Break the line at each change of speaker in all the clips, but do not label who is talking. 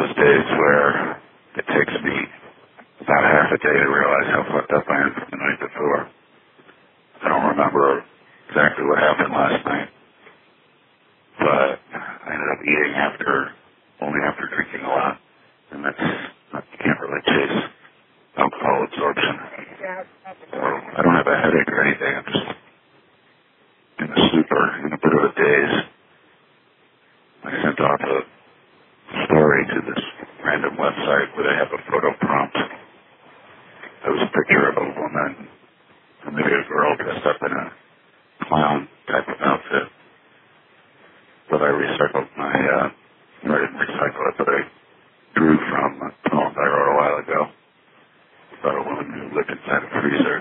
those days where it takes me about half a day to realize how fucked up I am from the night before. I don't remember exactly what happened last night, but I ended up eating only after drinking a lot, and you can't really chase alcohol absorption. So I don't have a headache or anything. I'm just in a bit of a daze. I sent off a story to this random website where they have a photo prompt. There was a picture of a woman, or maybe a girl dressed up in a clown type of outfit. But I recycled I didn't recycle it, but I drew from a poem I wrote a while ago about a woman who lived inside a freezer.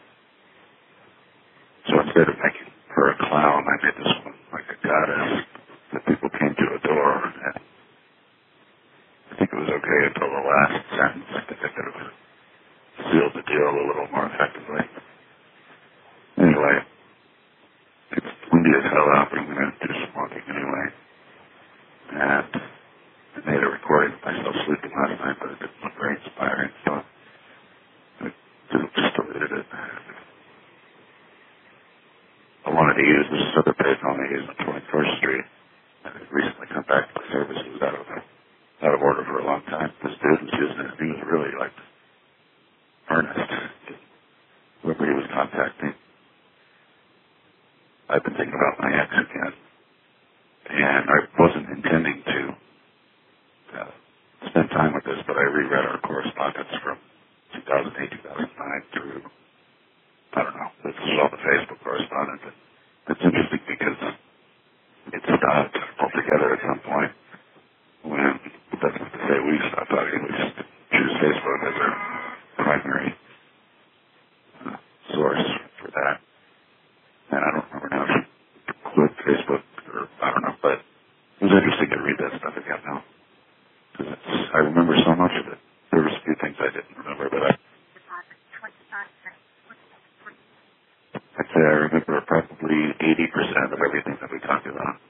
So instead of making her a clown, I made this one like a goddess that people came to adore. And I think it was okay until the last sentence. I think I could have sealed the deal a little more effectively. Anyway, it's windy as hell out, but I'm going to do some walking anyway. And I made a recording of myself sleeping last night, but it didn't look very inspiring, so I just deleted it. I wanted to use this other page I want to use on 21st Street. I had recently come back to the service. It was out of order for a long time. This dude was using it. He was really like earnest. Whoever he was contacting. I've been thinking about my ex again. And I wasn't intending to spend time with this, but I reread our correspondence from 2008, 2009 through, I don't know, this is all the Facebook correspondence. It's interesting because it stopped altogether at some point when, that's not to say we stopped talking, we just choose Facebook as our primary source for that. And I don't remember now if she quit Facebook or I don't know, but it was interesting to read that stuff again now. Because I remember so much of it. There was a few things I didn't remember, but I'd say I remember probably 80% of everything that we talked about.